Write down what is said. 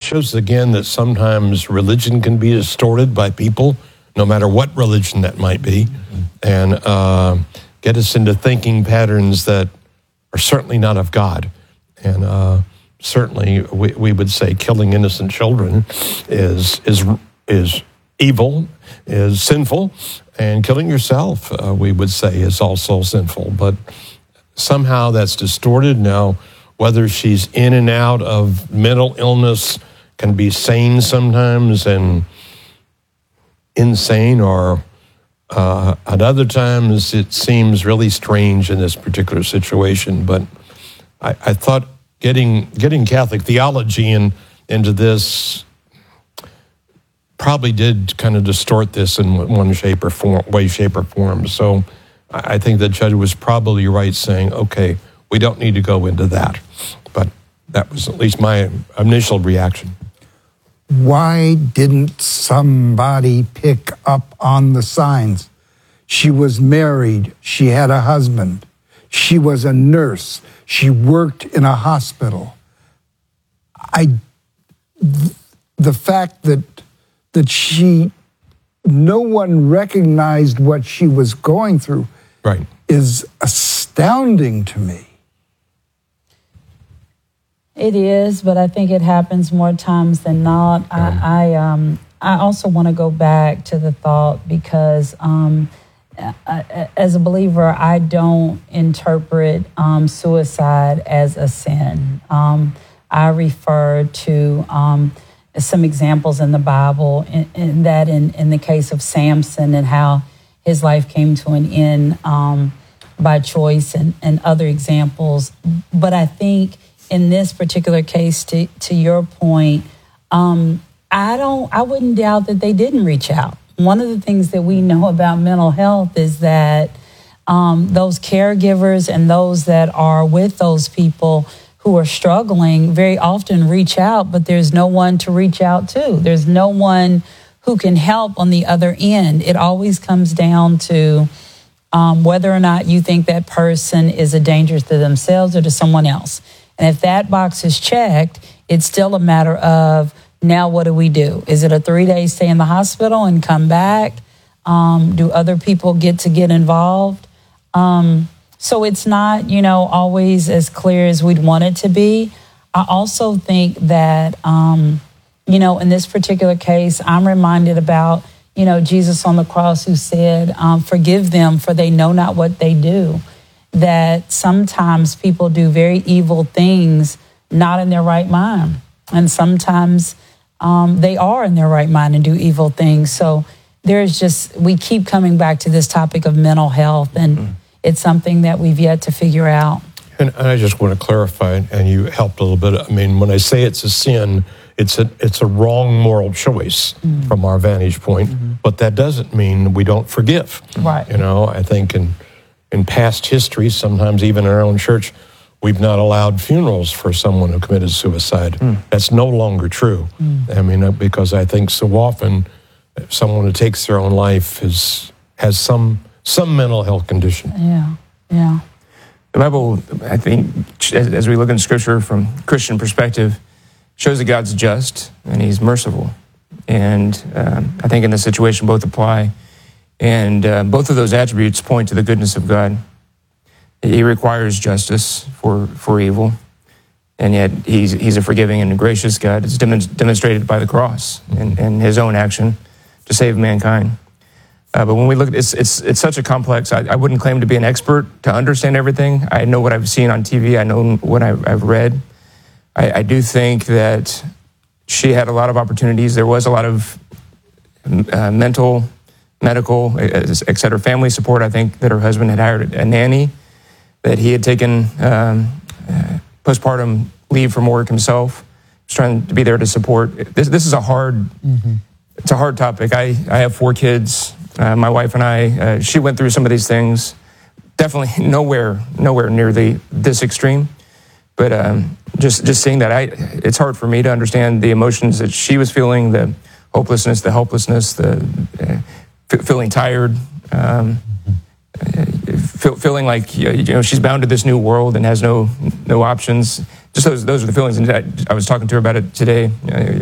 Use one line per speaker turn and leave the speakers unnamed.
shows again that sometimes religion can be distorted by people, no matter what religion that might be, and get us into thinking patterns that are certainly not of God. And certainly we would say killing innocent children is evil, is sinful, and killing yourself, we would say, is also sinful. But somehow that's distorted now. Whether she's in and out of mental illness, can be sane sometimes and insane, or at other times it seems really strange in this particular situation. But I thought getting Catholic theology into this probably did kind of distort this in one shape or form. So I think the judge was probably right saying, okay, we don't need to go into that. But that was at least my initial reaction.
Why didn't somebody pick up on the signs? She was married. She had a husband. She was a nurse. She worked in a hospital. The fact that no one recognized what she was going through,
right,
is astounding to me.
It is, but I think it happens more times than not. I also want to go back to the thought because as a believer, I don't interpret suicide as a sin. I refer to some examples in the Bible, in the case of Samson and how his life came to an end by choice, and other examples. But I think in this particular case, to your point, I wouldn't doubt that they didn't reach out. One of the things that we know about mental health is that those caregivers and those that are with those people who are struggling very often reach out, but there's no one to reach out to. There's no one who can help on the other end. It always comes down to whether or not you think that person is a danger to themselves or to someone else. And if that box is checked, it's still a matter of, now what do we do? Is it a 3-day stay in the hospital and come back? Do other people get involved? So it's not, always as clear as we'd want it to be. I also think that, in this particular case, I'm reminded about, Jesus on the cross who said, forgive them for they know not what they do. That sometimes people do very evil things not in their right mind. And sometimes they are in their right mind and do evil things. So we keep coming back to this topic of mental health, and it's something that we've yet to figure out.
And I just want to clarify, and you helped a little bit. I mean, when I say it's a sin, it's a wrong moral choice from our vantage point, but that doesn't mean we don't forgive.
Right.
I think in past history, sometimes even in our own church, we've not allowed funerals for someone who committed suicide. That's no longer true. I mean, because I think so often someone who takes their own life has some mental health condition.
Yeah.
The Bible, I think, as we look in Scripture from Christian perspective, shows that God's just and He's merciful. And I think in this situation both apply. And both of those attributes point to the goodness of God. He requires justice for evil, and yet he's a forgiving and gracious God. It's demonstrated by the cross and His own action to save mankind. But when we look at it, it's such a complex. I wouldn't claim to be an expert to understand everything. I know what I've seen on TV. I know what I've read. I do think that she had a lot of opportunities. There was a lot of medical, et cetera, family support. I think that her husband had hired a nanny, that he had taken postpartum leave from work himself. He's trying to be there to support. This is a hard, it's a hard topic. I have 4 kids. My wife and I, she went through some of these things. Definitely nowhere near this extreme. But just seeing that, it's hard for me to understand the emotions that she was feeling, the hopelessness, the helplessness, the feeling tired, feeling like she's bound to this new world and has no options. Just those are the feelings. And I was talking to her about it today.